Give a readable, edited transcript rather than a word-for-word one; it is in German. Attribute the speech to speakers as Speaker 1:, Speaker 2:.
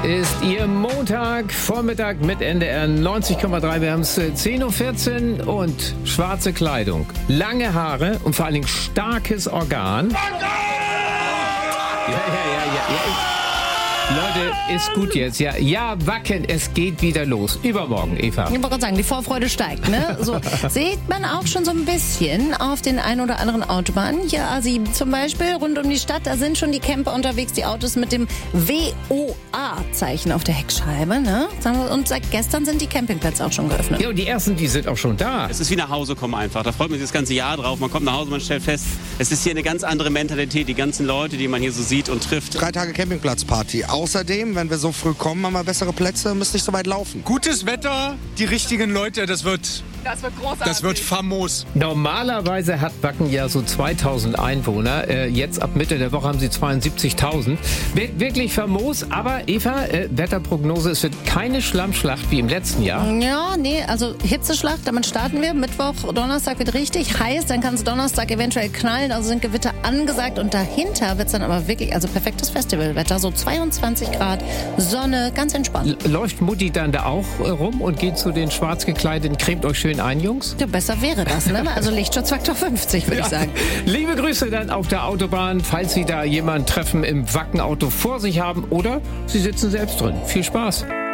Speaker 1: ist Ihr Montagvormittag mit NDR 90,3. Wir haben es 10.14 Uhr und schwarze Kleidung, lange Haare und vor allen Dingen starkes Organ. Ja. Leute, ist gut jetzt. Ja, Wacken, es geht wieder los. Übermorgen, Eva.
Speaker 2: Ich wollte gerade sagen, die Vorfreude steigt, ne? So sieht man auch schon so ein bisschen auf den ein oder anderen Autobahnen. Hier A7 zum Beispiel, rund um die Stadt, da sind schon die Camper unterwegs, die Autos mit dem WOA-Zeichen auf der Heckscheibe, ne? Und seit gestern sind die Campingplätze auch schon geöffnet.
Speaker 1: Ja, und die ersten, die sind auch schon da.
Speaker 3: Es ist wie nach Hause kommen einfach. Da freut man sich das ganze Jahr drauf. Man kommt nach Hause, man stellt fest, es ist hier eine ganz andere Mentalität. Die ganzen Leute, die man hier so sieht und trifft.
Speaker 4: 3 Tage Campingplatzparty. Außerdem, wenn wir so früh kommen, haben wir bessere Plätze, müssen nicht so weit laufen.
Speaker 5: Gutes Wetter, die richtigen Leute, das wird großartig. Das wird famos.
Speaker 1: Normalerweise hat Wacken ja so 2000 Einwohner. Jetzt ab Mitte der Woche haben sie 72.000. Wirklich famos, aber Eva, Wetterprognose, es wird keine Schlammschlacht wie im letzten Jahr.
Speaker 2: Ja, nee, also Hitzeschlacht, damit starten wir. Mittwoch, Donnerstag wird richtig heiß, dann kann es Donnerstag eventuell knallen, also sind Gewitter angesagt und dahinter wird es dann aber wirklich, also perfektes Festivalwetter, so 22 Grad, Sonne, ganz entspannt.
Speaker 1: Läuft Mutti dann da auch rum und geht zu den schwarz gekleideten, cremt euch schön ein, Jungs?
Speaker 2: Ja, besser wäre das, ne? Also Lichtschutzfaktor 50, würde ich sagen.
Speaker 1: Liebe Grüße dann auf der Autobahn, falls Sie da jemanden treffen im Wackenauto vor sich haben oder Sie sitzen selbst drin. Viel Spaß.